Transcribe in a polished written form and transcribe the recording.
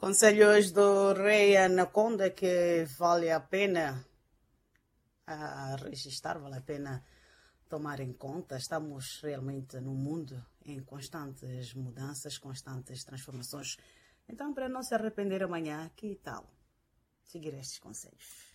Conselhos do Rei Anaconda que vale a pena registrar, vale a pena tomar em conta. Estamos realmente num mundo em constantes mudanças, constantes transformações. Então, para não se arrepender amanhã, que tal seguir estes conselhos?